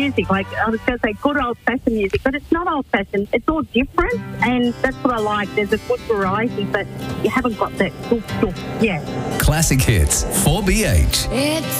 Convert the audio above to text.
music. Like I was going to say, good old-fashioned music, but it's not old-fashioned. It's all different, and that's what I like. There's a good variety, but you haven't got that. Yeah. Classic Hits, 4BH. It's